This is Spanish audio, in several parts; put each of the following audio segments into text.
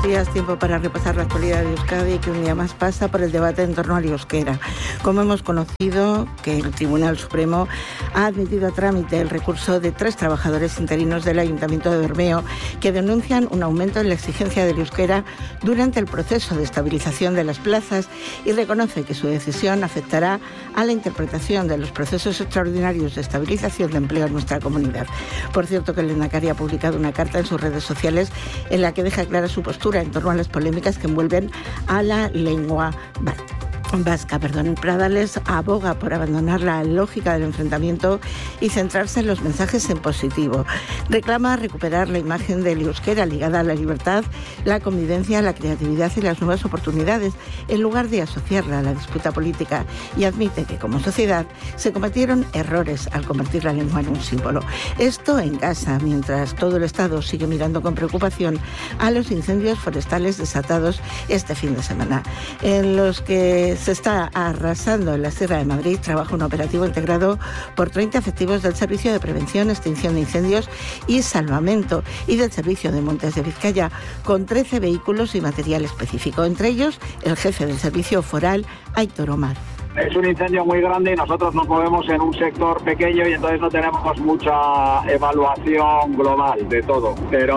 días, tiempo para repasar la actualidad de Euskadi, que un día más pasa por el debate en torno al euskera. Como hemos conocido, que el Tribunal Supremo ha admitido a trámite el recurso de 3 trabajadores interinos del Ayuntamiento de Bermeo que denuncian un aumento en la exigencia del euskera durante el proceso de estabilización de las plazas y reconoce que su decisión afectará a la interpretación de los procesos extraordinarios de estabilización de empleo en nuestra comunidad. Por cierto, que el Lehendakari ha publicado una carta en sus redes sociales en la que deja clara su postura en torno a las polémicas que envuelven a la lengua vasca. Pradales aboga por abandonar la lógica del enfrentamiento y centrarse en los mensajes en positivo. Reclama recuperar la imagen del euskera ligada a la libertad, la convivencia, la creatividad y las nuevas oportunidades, en lugar de asociarla a la disputa política, y admite que como sociedad se cometieron errores al convertir la lengua en un símbolo. Esto en casa, mientras todo el Estado sigue mirando con preocupación a los incendios forestales desatados este fin de semana, en los que se está arrasando en la Sierra de Madrid. Trabaja un operativo integrado por 30 efectivos del Servicio de Prevención, Extinción de Incendios y Salvamento y del Servicio de Montes de Vizcaya, con 13 vehículos y material específico, entre ellos el jefe del Servicio Foral, Aitor Omar. Es un incendio muy grande y nosotros nos movemos en un sector pequeño y entonces no tenemos mucha evaluación global de todo.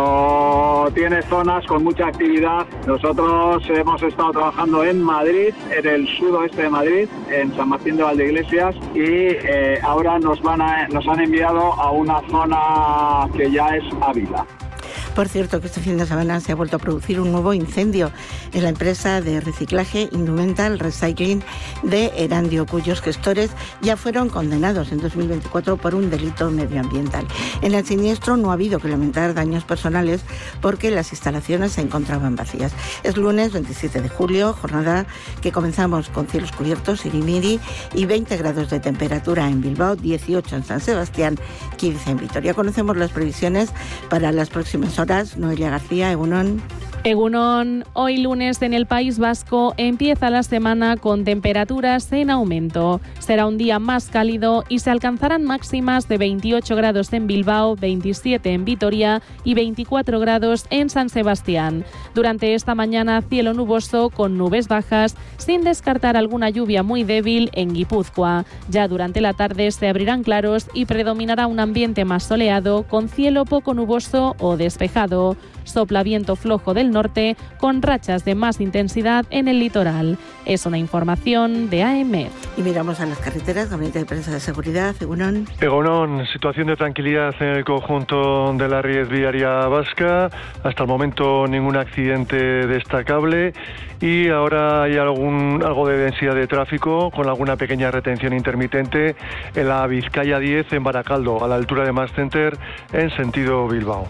Pero tiene zonas con mucha actividad. Nosotros hemos estado trabajando en Madrid, en el sudoeste de Madrid, en San Martín de Valdeiglesias, y ahora nos han enviado a una zona que ya es Ávila. Por cierto, que este fin de semana se ha vuelto a producir un nuevo incendio en la empresa de reciclaje Indumental Recycling de Erandio, cuyos gestores ya fueron condenados en 2024 por un delito medioambiental. En el siniestro no ha habido que lamentar daños personales porque las instalaciones se encontraban vacías. Es lunes 27 de julio, jornada que comenzamos con cielos cubiertos, irimiri, y 20 grados de temperatura en Bilbao, 18 en San Sebastián, 15 en Vitoria. Conocemos las previsiones para las próximas horas. Noelia García, Egunon. Egunon, hoy lunes en el País Vasco empieza la semana con temperaturas en aumento. Será un día más cálido y se alcanzarán máximas de 28 grados en Bilbao, 27 en Vitoria y 24 grados en San Sebastián. Durante esta mañana, cielo nuboso con nubes bajas, sin descartar alguna lluvia muy débil en Guipúzcoa. Ya durante la tarde se abrirán claros y predominará un ambiente más soleado con cielo poco nuboso o despejado. Sopla viento flojo del norte con rachas de más intensidad en el litoral. Es una información de AEMET. Y miramos a las carreteras, Gabinete de Prensa de Seguridad, Egunon. Egunon, situación de tranquilidad en el conjunto de la red viaria vasca. Hasta el momento ningún accidente destacable y ahora hay algo de densidad de tráfico con alguna pequeña retención intermitente en la Vizcaya 10 en Baracaldo, a la altura de Mass Center en sentido Bilbao.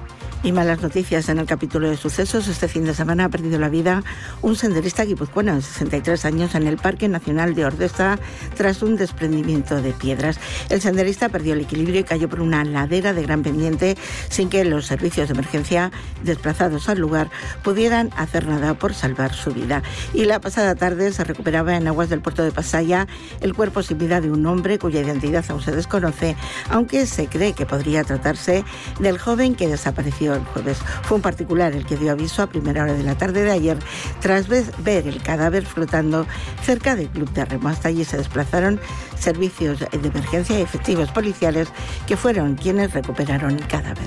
Y malas noticias en el capítulo de sucesos. Este fin de semana ha perdido la vida un senderista guipuzcoano de 63 años en el Parque Nacional de Ordesa tras un desprendimiento de piedras. El senderista perdió el equilibrio y cayó por una ladera de gran pendiente sin que los servicios de emergencia desplazados al lugar pudieran hacer nada por salvar su vida. Y la pasada tarde se recuperaba en aguas del puerto de Pasaia el cuerpo sin vida de un hombre cuya identidad aún se desconoce, aunque se cree que podría tratarse del joven que desapareció el jueves. Fue un particular el que dio aviso a primera hora de la tarde de ayer tras ver el cadáver flotando cerca del club de remo. Hasta allí se desplazaron servicios de emergencia y efectivos policiales que fueron quienes recuperaron el cadáver.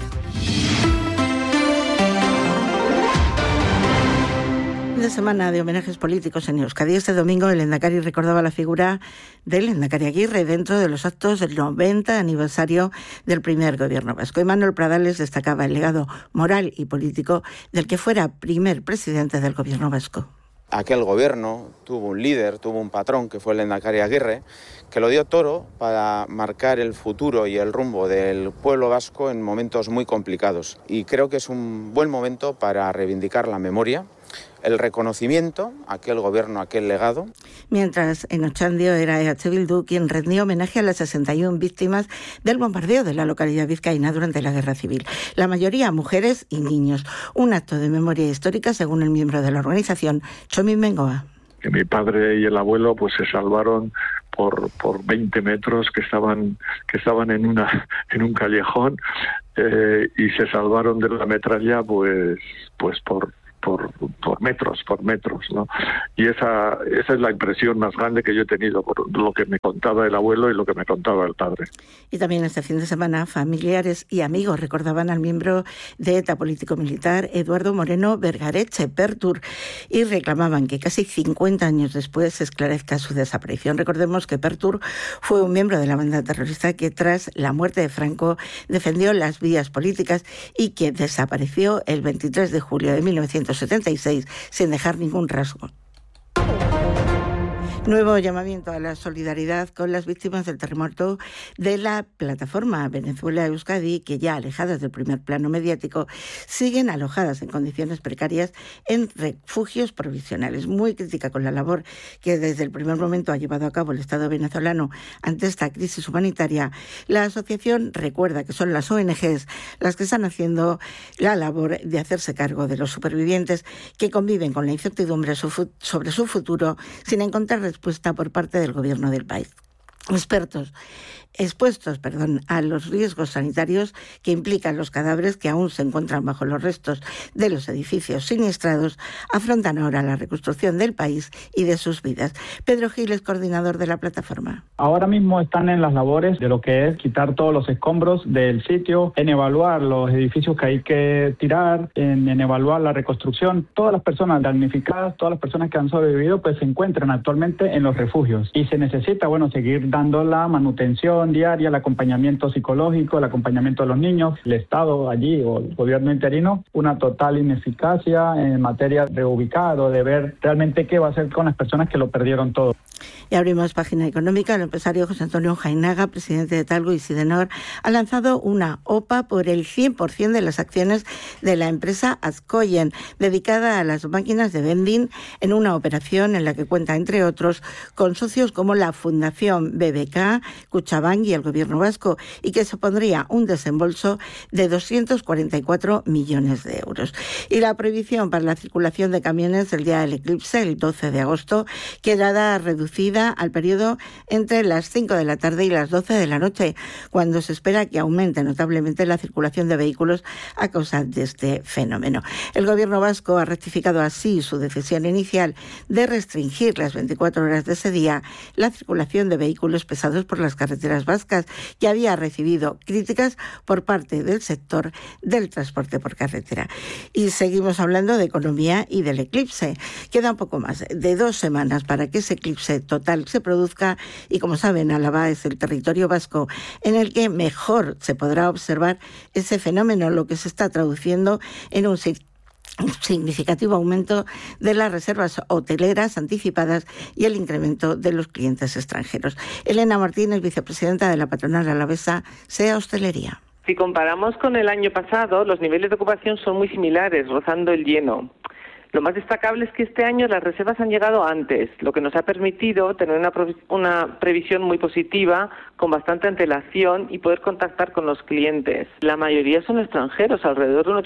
De semana de homenajes políticos en Euskadi. Este domingo el Lehendakari recordaba la figura del Lehendakari Aguirre dentro de los actos del 90 aniversario del primer gobierno vasco. Y Manuel Pradales destacaba el legado moral y político del que fuera primer presidente del gobierno vasco. Aquel gobierno tuvo un líder, tuvo un patrón que fue el Lehendakari Aguirre, que lo dio toro para marcar el futuro y el rumbo del pueblo vasco en momentos muy complicados. Y creo que es un buen momento para reivindicar la memoria, el reconocimiento a aquel gobierno, a aquel legado. Mientras en Ochandio era EH Bildu quien rendió homenaje a las 61 víctimas del bombardeo de la localidad vizcaína durante la Guerra Civil. La mayoría mujeres y niños. Un acto de memoria histórica, según el miembro de la organización, Txomin Bengoa. Que mi padre y el abuelo pues se salvaron por 20 metros que estaban en un callejón y se salvaron de la metralla pues por metros, ¿no? Y esa es la impresión más grande que yo he tenido por lo que me contaba el abuelo y lo que me contaba el padre. Y también este fin de semana, familiares y amigos recordaban al miembro de ETA político-militar Eduardo Moreno Vergareche, Pertur, y reclamaban que casi 50 años después se esclarezca su desaparición. Recordemos que Pertur fue un miembro de la banda terrorista que tras la muerte de Franco defendió las vías políticas y que desapareció el 23 de julio de 1976 sin dejar ningún rastro. Nuevo llamamiento a la solidaridad con las víctimas del terremoto de la plataforma Venezuela-Euskadi, que ya alejadas del primer plano mediático, siguen alojadas en condiciones precarias en refugios provisionales. Muy crítica con la labor que desde el primer momento ha llevado a cabo el Estado venezolano ante esta crisis humanitaria, la asociación recuerda que son las ONGs las que están haciendo la labor de hacerse cargo de los supervivientes que conviven con la incertidumbre sobre su futuro sin encontrar respuesta por parte del gobierno del país. Expuestos a los riesgos sanitarios que implican los cadáveres que aún se encuentran bajo los restos de los edificios siniestrados, afrontan ahora la reconstrucción del país y de sus vidas. Pedro Gil es coordinador de la plataforma. Ahora mismo están en las labores de lo que es quitar todos los escombros del sitio, en evaluar los edificios que hay que tirar, en evaluar la reconstrucción. Todas las personas damnificadas, todas las personas que han sobrevivido, pues se encuentran actualmente en los refugios y se necesita, seguir dando la manutención diaria, el acompañamiento psicológico, el acompañamiento de los niños. El Estado allí o el gobierno interino, una total ineficacia en materia de ubicar o de ver realmente qué va a hacer con las personas que lo perdieron todo. Y abrimos página económica. El empresario José Antonio Jainaga, presidente de Talgo y Sidenor, ha lanzado una OPA por el 100% de las acciones de la empresa Azcoyen, dedicada a las máquinas de vending, en una operación en la que cuenta, entre otros, con socios como la Fundación BBK, Kutxabank y el Gobierno vasco, y que supondría un desembolso de 244 millones de euros. Y la prohibición para la circulación de camiones el día del eclipse, el 12 de agosto, quedará reducida al periodo entre las 5 de la tarde y las 12 de la noche, cuando se espera que aumente notablemente la circulación de vehículos a causa de este fenómeno. El Gobierno vasco ha rectificado así su decisión inicial de restringir las 24 horas de ese día la circulación de vehículos pesados por las carreteras vascas, que había recibido críticas por parte del sector del transporte por carretera. Y seguimos hablando de economía y del eclipse. Queda un poco más de 2 semanas para que ese eclipse total se produzca y, como saben, Álava es el territorio vasco en el que mejor se podrá observar ese fenómeno, lo que se está traduciendo en un significativo aumento de las reservas hoteleras anticipadas y el incremento de los clientes extranjeros. Elena Martínez, vicepresidenta de la patronal alavesa SEA Hostelería. Si comparamos con el año pasado, los niveles de ocupación son muy similares, rozando el lleno. Lo más destacable es que este año las reservas han llegado antes, lo que nos ha permitido tener una previsión muy positiva, con bastante antelación y poder contactar con los clientes. La mayoría son extranjeros, alrededor de un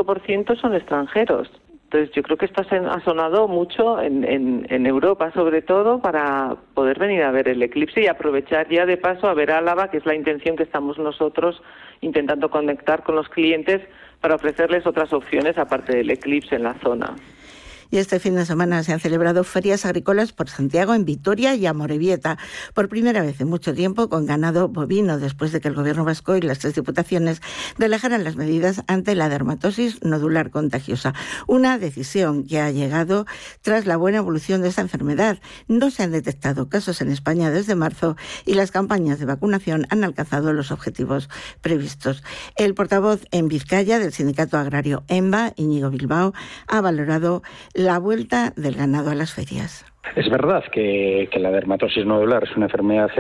85% son extranjeros. Entonces yo creo que esto ha sonado mucho en Europa, sobre todo, para poder venir a ver el eclipse y aprovechar ya de paso a ver Álava, que es la intención que estamos nosotros intentando conectar con los clientes para ofrecerles otras opciones aparte del eclipse en la zona. Y este fin de semana se han celebrado ferias agrícolas por Santiago, en Vitoria y Amorebieta, por primera vez en mucho tiempo con ganado bovino, después de que el Gobierno vasco y las 3 diputaciones relajaran las medidas ante la dermatosis nodular contagiosa. Una decisión que ha llegado tras la buena evolución de esta enfermedad. No se han detectado casos en España desde marzo y las campañas de vacunación han alcanzado los objetivos previstos. El portavoz en Vizcaya del sindicato agrario EMBA, Íñigo Bilbao, ha valorado la vuelta del ganado a las ferias. Es verdad que la dermatosis nodular es una enfermedad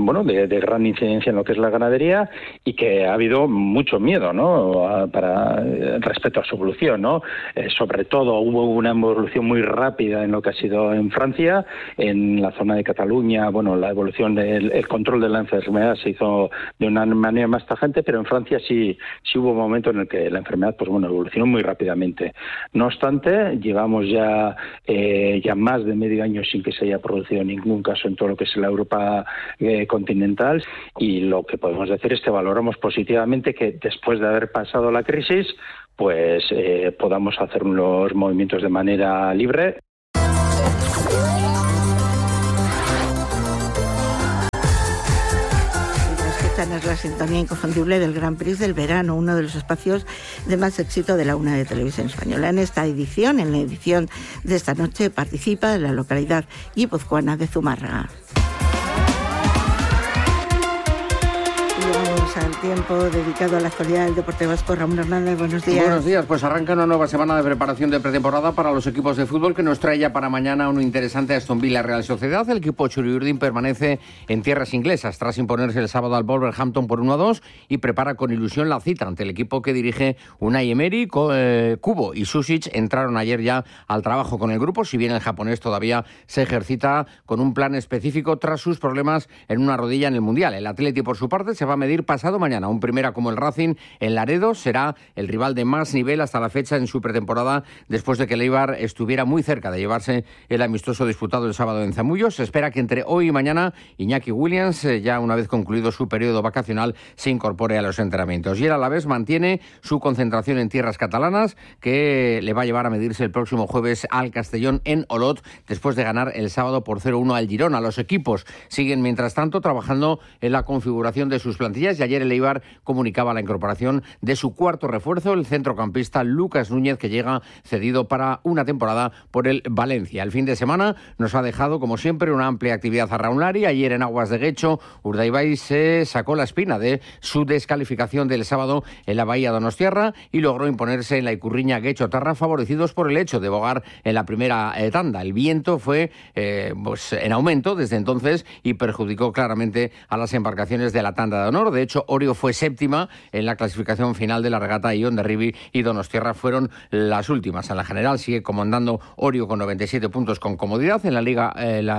de gran incidencia en lo que es la ganadería y que ha habido mucho miedo, ¿no?, respecto a su evolución, ¿no? Sobre todo hubo una evolución muy rápida en lo que ha sido en Francia, en la zona de Cataluña. La evolución el control de la enfermedad se hizo de una manera más tajante, pero en Francia sí hubo un momento en el que la enfermedad evolucionó muy rápidamente. No obstante, llevamos ya más de medio año sin que se haya producido ningún caso en todo lo que es la Europa continental, y lo que podemos decir es que valoramos positivamente que después de haber pasado la crisis, pues podamos hacer unos movimientos de manera libre. Es la sintonía inconfundible del Gran Prix del verano, uno de los espacios de más éxito de la UNA de Televisión Española. En la edición de esta noche, participa la localidad guipuzcoana de Zumárraga. Al tiempo dedicado a la actualidad del deporte vasco. Ramón Hernández, buenos días. Buenos días, pues arranca una nueva semana de preparación de pretemporada para los equipos de fútbol que nos trae ya para mañana un interesante Aston Villa Real Sociedad. El equipo churiurdin permanece en tierras inglesas tras imponerse el sábado al Wolverhampton por 1-2 y prepara con ilusión la cita ante el equipo que dirige Unai Emery. Kubo y Susic entraron ayer ya al trabajo con el grupo, si bien el japonés todavía se ejercita con un plan específico tras sus problemas en una rodilla en el Mundial. El Atleti, por su parte, se va a medir pasado mañana. Un primera como el Racing en Laredo será el rival de más nivel hasta la fecha en su pretemporada, después de que el Eibar estuviera muy cerca de llevarse el amistoso disputado el sábado en Zamullo. Se espera que entre hoy y mañana Iñaki Williams, ya una vez concluido su periodo vacacional, se incorpore a los entrenamientos. Y el Alavés mantiene su concentración en tierras catalanas, que le va a llevar a medirse el próximo jueves al Castellón en Olot, después de ganar el sábado por 0-1 al Girona. Los equipos siguen, mientras tanto, trabajando en la configuración de sus plantillas, y ayer el Eibar comunicaba la incorporación de su cuarto refuerzo, el centrocampista Lucas Núñez, que llega cedido para una temporada por el Valencia. El fin de semana nos ha dejado, como siempre, una amplia actividad arraunlari. Ayer en Aguas de Guecho, Urdaibai se sacó la espina de su descalificación del sábado en la Bahía Donostiarra y logró imponerse en la Icurriña Guecho-Tarra, favorecidos por el hecho de bogar en la primera tanda. El viento fue en aumento desde entonces y perjudicó claramente a las embarcaciones de la tanda de honor. De hecho, Orio fue séptima en la clasificación final de la regata. Ion de Ribi y Donostiarra fueron las últimas. En la general sigue comandando Orio con 97 puntos con comodidad. En la Liga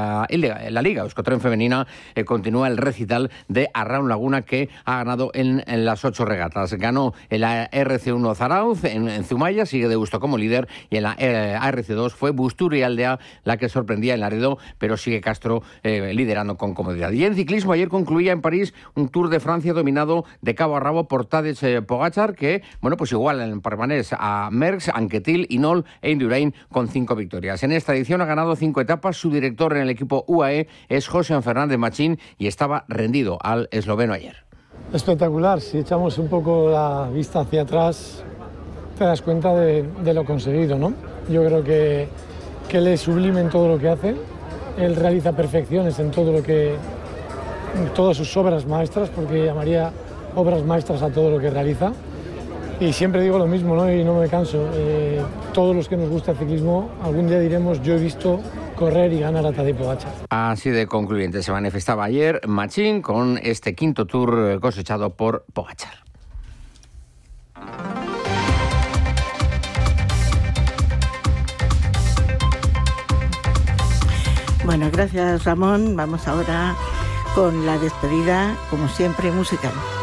Euskotren femenina continúa el recital de Arraun Laguna, que ha ganado en las 8 regatas. Ganó en la RC1 Zarauz, en Zumaya, sigue Deusto como líder, y en la RC2 fue Busturialdea la que sorprendía en Laredo, pero sigue Castro liderando con comodidad. Y en ciclismo, ayer concluía en París un Tour de Francia dominado de cabo a rabo por Tadej Pogačar, que, pues igual en permanece a Merckx, Anquetil, Inol e Indurain con 5 victorias. En esta edición ha ganado 5 etapas. Su director en el equipo UAE es José Fernández Machín y estaba rendido al esloveno ayer. Espectacular. Si echamos un poco la vista hacia atrás, te das cuenta de lo conseguido, ¿no? Yo creo que él es sublime en todo lo que hace. Él realiza perfecciones en todas sus obras maestras, porque llamaría obras maestras a todo lo que realiza. Y siempre digo lo mismo, ¿no? Y no me canso. Todos los que nos gusta el ciclismo, algún día diremos: yo he visto correr y ganar a Tadej Pogačar. Así de concluyente se manifestaba ayer Machín con este quinto Tour cosechado por Pogačar. Bueno, gracias Ramón. Vamos ahora con la despedida, como siempre, musical.